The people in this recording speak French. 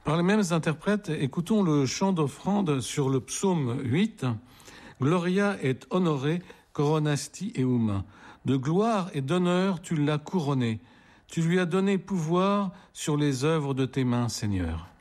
Par les mêmes interprètes, écoutons le chant d'offrande sur le psaume 8. Gloria et honore coronasti eum. De gloire et d'honneur tu l'as couronné. Tu lui as donné pouvoir sur les œuvres de tes mains, Seigneur.